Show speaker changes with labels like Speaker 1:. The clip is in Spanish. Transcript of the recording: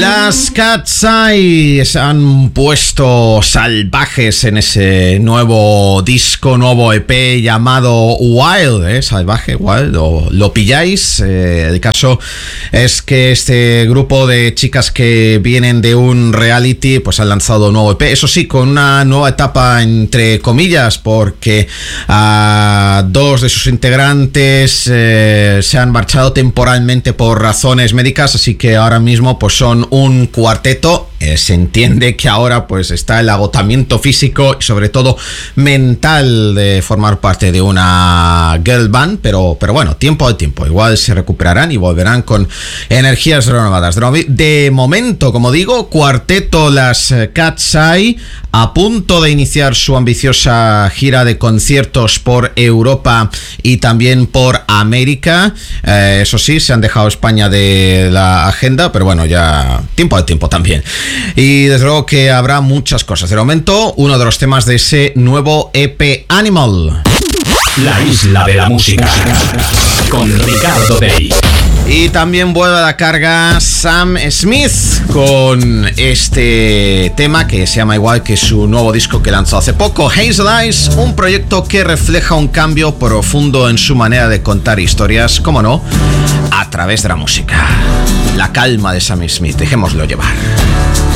Speaker 1: Las Cat's Eye se han puesto salvajes en ese nuevo disco, nuevo EP llamado Wild, salvaje, Wild, o lo pilláis. El caso es que este grupo de chicas que vienen de un reality pues han lanzado un nuevo EP, eso sí, con una nueva etapa entre comillas, porque dos de sus integrantes se han marchado temporalmente por razones médicas, así que ahora mismo pues son un cuarteto. Se entiende que ahora pues está el agotamiento físico y sobre todo mental de formar parte de una girl band, pero bueno, tiempo al tiempo, igual se recuperarán y volverán con energías renovadas. De momento, como digo, cuarteto Las Cat's Eye, a punto de iniciar su ambiciosa gira de conciertos por Europa y también por América. Eso sí, se han dejado España de la agenda, pero bueno, ya tiempo al tiempo también. Y desde luego que habrá muchas cosas. De momento, uno de los temas de ese nuevo EP, Animal.
Speaker 2: La isla de la música, con Ricardo Day.
Speaker 1: Y también vuelve a la carga Sam Smith con este tema que se llama igual que su nuevo disco que lanzó hace poco, Hazel Eyes, un proyecto que refleja un cambio profundo en su manera de contar historias, como no, a través de la música. La calma de Sam Smith, dejémoslo llevar.